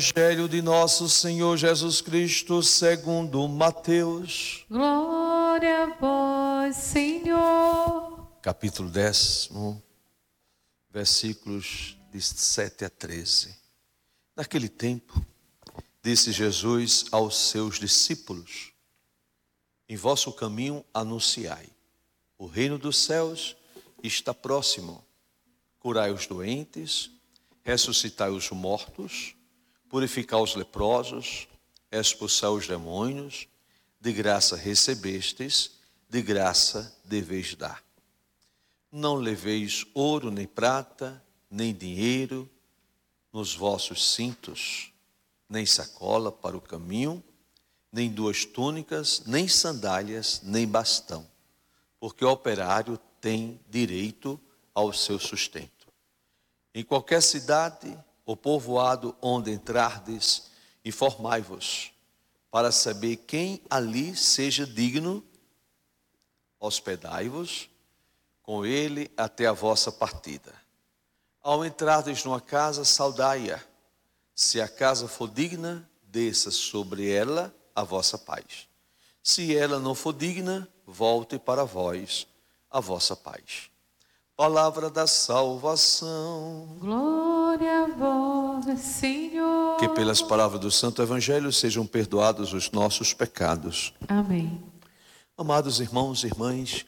Evangelho de nosso Senhor Jesus Cristo segundo Mateus. Glória a vós, Senhor. Capítulo 10, versículos de 7 a 13. Naquele tempo, disse Jesus aos seus discípulos: em vosso caminho anunciai, o reino dos céus está próximo. Curai os doentes, ressuscitai os mortos, purificai os leprosos, expulsai os demônios, de graça recebestes, de graça deveis dar. Não leveis ouro nem prata, nem dinheiro nos vossos cintos, nem sacola para o caminho, nem duas túnicas, nem sandálias, nem bastão, porque o operário tem direito ao seu sustento. Em qualquer cidade ou povoado onde entrardes, informai-vos, para saber quem ali seja digno, hospedai-vos com ele até a vossa partida. Ao entrardes numa casa, saudai-a. Se a casa for digna, desça sobre ela a vossa paz. Se ela não for digna, volte para vós a vossa paz. Palavra da salvação. Glória a vós, Senhor. Que pelas palavras do Santo Evangelho sejam perdoados os nossos pecados. Amém. Amados irmãos e irmãs,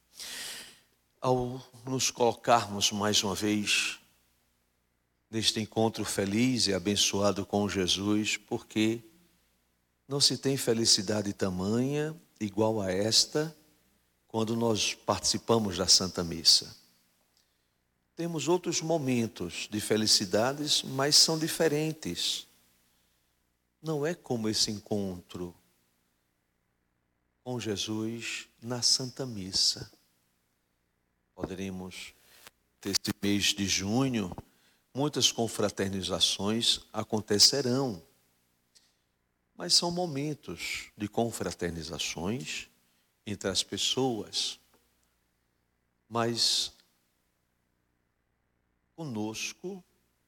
ao nos colocarmos mais uma vez neste encontro feliz e abençoado com Jesus, porque não se tem felicidade tamanha igual a esta quando nós participamos da Santa Missa. Temos outros momentos de felicidades, mas são diferentes. Não é como esse encontro com Jesus na Santa Missa. Poderemos ter esse mês de junho, muitas confraternizações acontecerão. Mas são momentos de confraternizações entre as pessoas. Mas conosco,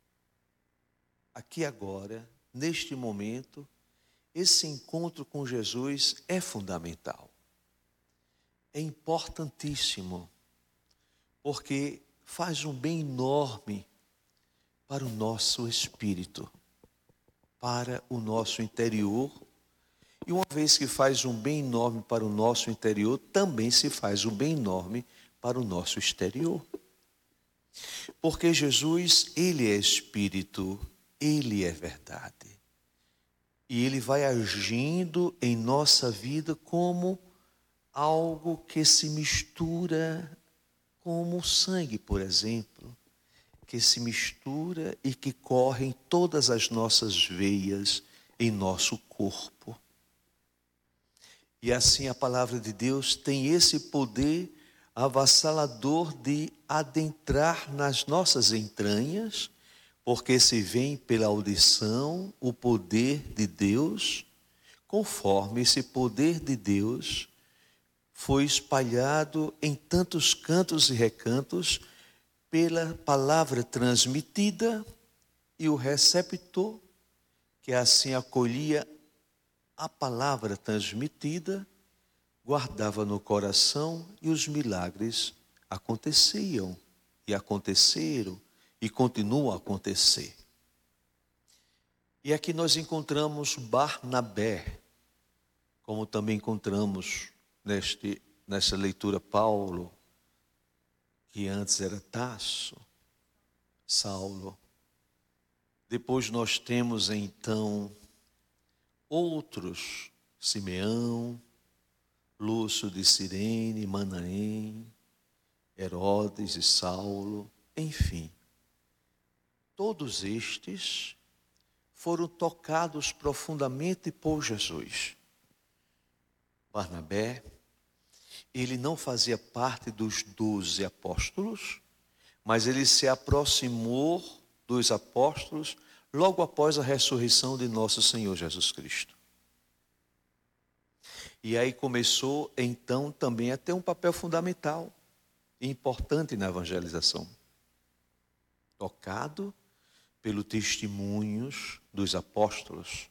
aqui agora, neste momento, esse encontro com Jesus é fundamental. É importantíssimo, porque faz um bem enorme para o nosso espírito, para o nosso interior. E uma vez que faz um bem enorme para o nosso interior, também se faz um bem enorme para o nosso exterior. Porque Jesus, Ele é Espírito, Ele é verdade. E Ele vai agindo em nossa vida como algo que se mistura, como o sangue, por exemplo, que se mistura e que corre em todas as nossas veias, em nosso corpo. E assim a palavra de Deus tem esse poder avassalador de adentrar nas nossas entranhas, porque se vem pela audição o poder de Deus, conforme esse poder de Deus foi espalhado em tantos cantos e recantos pela palavra transmitida, e o receptor, que assim acolhia a palavra transmitida, guardava no coração, e os milagres aconteciam, e aconteceram, e continuam a acontecer. E aqui nós encontramos Barnabé, como também encontramos nesta leitura Paulo, que antes era Tasso, Saulo. Depois nós temos então outros, Simeão, Lúcio de Cirene, Manaém, Herodes e Saulo, enfim. Todos estes foram tocados profundamente por Jesus. Barnabé, ele não fazia parte dos 12 apóstolos, mas ele se aproximou dos apóstolos logo após a ressurreição de nosso Senhor Jesus Cristo. E aí começou, então, também a ter um papel fundamental e importante na evangelização. Tocado pelos testemunhos dos apóstolos.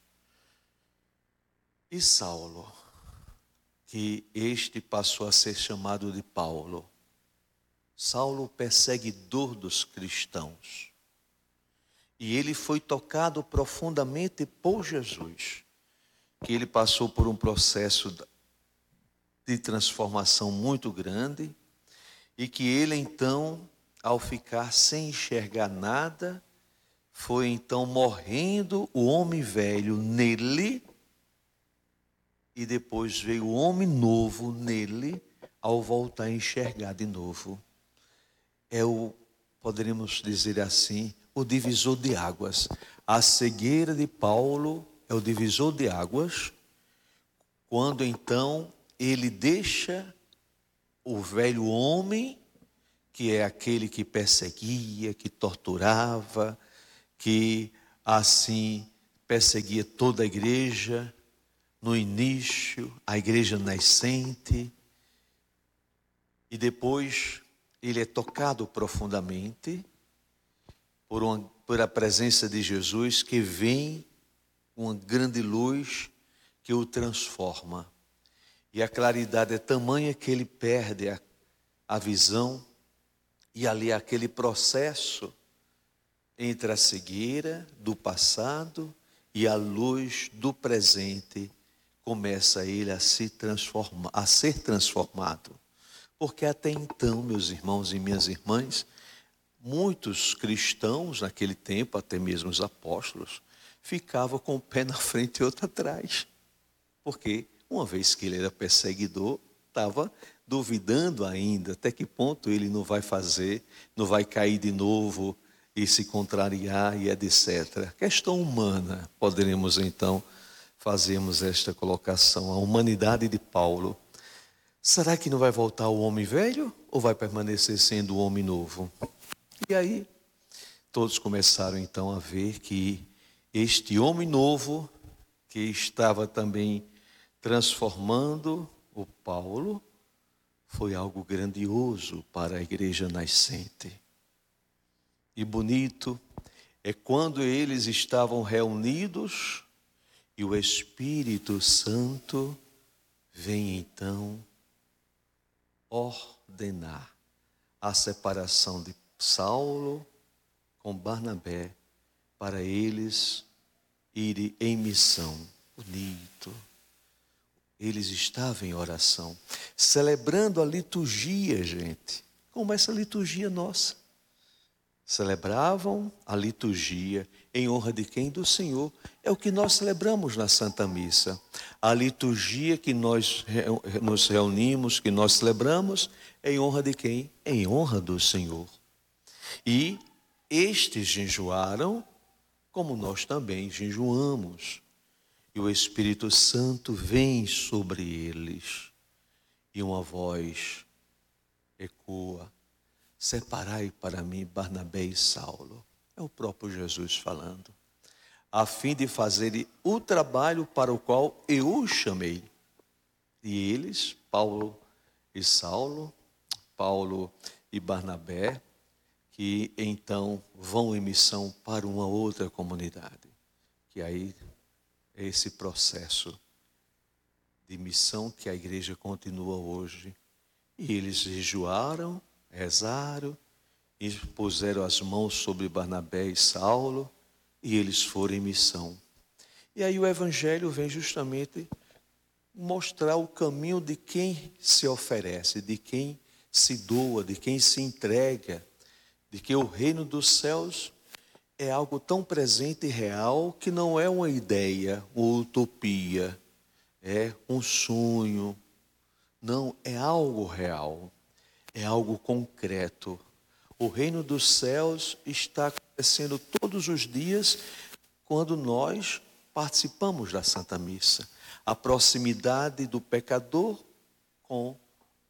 E Saulo, que este passou a ser chamado de Paulo. Saulo, perseguidor dos cristãos. E ele foi tocado profundamente por Jesus, que ele passou por um processo de transformação muito grande, e que ele então, ao ficar sem enxergar nada, foi então morrendo o homem velho nele, e depois veio o homem novo nele, ao voltar a enxergar de novo. Poderíamos dizer assim, o divisor de águas. A cegueira de Paulo é o divisor de águas, quando então ele deixa o velho homem, que é aquele que perseguia, que torturava, que assim perseguia toda a igreja, no início, a igreja nascente, e depois ele é tocado profundamente por a presença de Jesus, que vem uma grande luz que o transforma. E a claridade é tamanha que ele perde a visão, e ali aquele processo entre a cegueira do passado e a luz do presente, começa ele a se transformar, a ser transformado. Porque até então, meus irmãos e minhas irmãs, muitos cristãos naquele tempo, até mesmo os apóstolos, ficavam com o pé na frente e outro atrás. Porque uma vez que ele era perseguidor, estava duvidando ainda até que ponto ele não vai fazer, não vai cair de novo e se contrariar e etc. Questão humana, poderemos então fazermos esta colocação. A humanidade de Paulo. Será que não vai voltar o homem velho ou vai permanecer sendo o homem novo? E aí, todos começaram então a ver que este homem novo, que estava também transformando o Paulo, foi algo grandioso para a igreja nascente. E bonito é quando eles estavam reunidos e o Espírito Santo vem então ordenar a separação de Saulo com Barnabé para eles irem em missão. Bonito. Eles estavam em oração, celebrando a liturgia, gente, como essa liturgia nossa. Celebravam a liturgia em honra de quem? Do Senhor. É o que nós celebramos na Santa Missa. A liturgia que nós nos reunimos, que nós celebramos, é em honra de quem? Em honra do Senhor. E estes jejuaram, como nós também jejuamos. E o Espírito Santo vem sobre eles. E uma voz ecoa: separai para mim Barnabé e Saulo. É o próprio Jesus falando. A fim de fazerem o trabalho para o qual eu os chamei. E eles, Paulo e Saulo, Paulo e Barnabé, que então vão em missão para uma outra comunidade. Que aí é esse processo de missão que a igreja continua hoje. E eles jejuaram, rezaram, e puseram as mãos sobre Barnabé e Saulo, e eles foram em missão. E aí o Evangelho vem justamente mostrar o caminho de quem se oferece, de quem se doa, de quem se entrega, de que o reino dos céus é algo tão presente e real que não é uma ideia, uma utopia, é um sonho. Não, é algo real, é algo concreto. O reino dos céus está acontecendo todos os dias quando nós participamos da Santa Missa. A proximidade do pecador com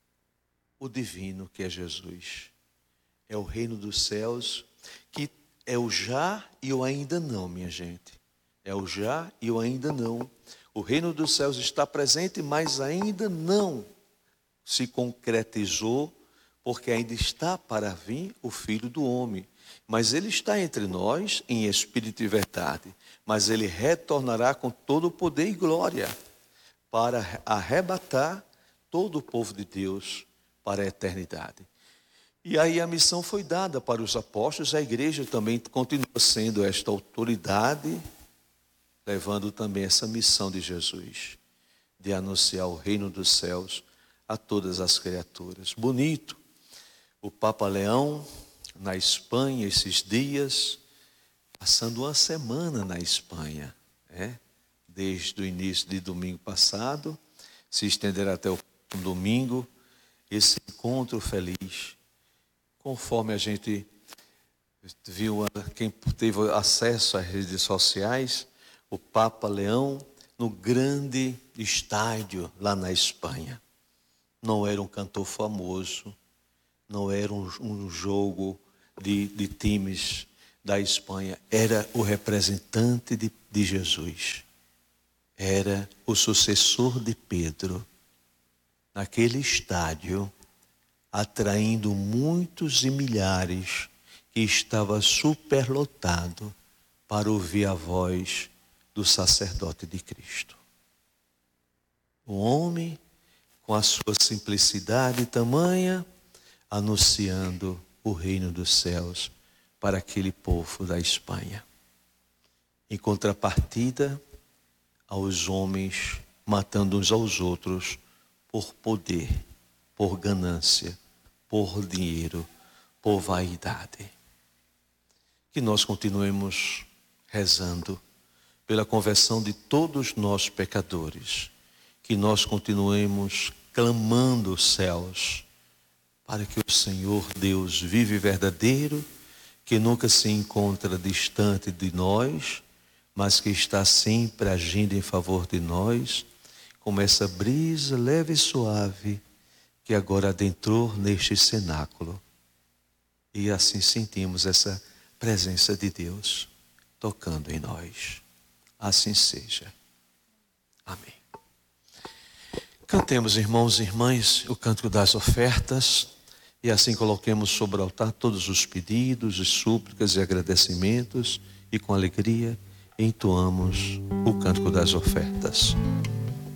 o divino que é Jesus. É o reino dos céus que é o já e o ainda não, minha gente. É o já e o ainda não. O reino dos céus está presente, mas ainda não se concretizou, porque ainda está para vir o Filho do Homem. mas ele está entre nós em espírito e verdade. Mas ele retornará com todo o poder e glória para arrebatar todo o povo de Deus para a eternidade. E aí a missão foi dada para os apóstolos, a igreja também continua sendo esta autoridade, levando também essa missão de Jesus, de anunciar o reino dos céus a todas as criaturas. Bonito, o Papa Leão, na Espanha, esses dias, passando uma semana na Espanha, desde o início de domingo passado, se estenderá até o domingo, esse encontro feliz, conforme a gente viu, quem teve acesso às redes sociais, o Papa Leão no grande estádio lá na Espanha. Não era um cantor famoso, não era um jogo de times da Espanha, era o representante de Jesus, era o sucessor de Pedro, naquele estádio, atraindo muitos e milhares que estava superlotado para ouvir a voz do sacerdote de Cristo. O homem, com a sua simplicidade tamanha, anunciando o reino dos céus para aquele povo da Espanha. Em contrapartida, aos homens matando uns aos outros por poder, por ganância, por dinheiro, por vaidade. Que nós continuemos rezando pela conversão de todos nós pecadores, que nós continuemos clamando os céus, para que o Senhor Deus vivo e verdadeiro, que nunca se encontra distante de nós, mas que está sempre agindo em favor de nós, como essa brisa leve e suave que agora adentrou neste cenáculo. E assim sentimos essa presença de Deus tocando em nós. Assim seja. Amém. Cantemos, irmãos e irmãs, o cântico das ofertas e assim coloquemos sobre o altar todos os pedidos e súplicas e agradecimentos e com alegria entoamos o cântico das ofertas.